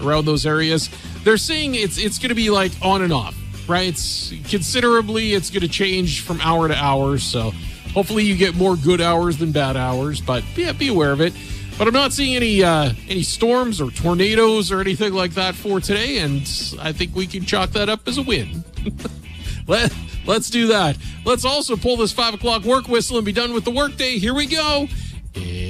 around those areas. They're saying it's going to be like on and off, right? It's considerably, it's going to change from hour to hour. So hopefully you get more good hours than bad hours, but yeah, be aware of it. But I'm not seeing any storms or tornadoes or anything like that for today, and I think we can chalk that up as a win. Let's do that. Let's also pull this 5 o'clock work whistle and be done with the workday. Here we go.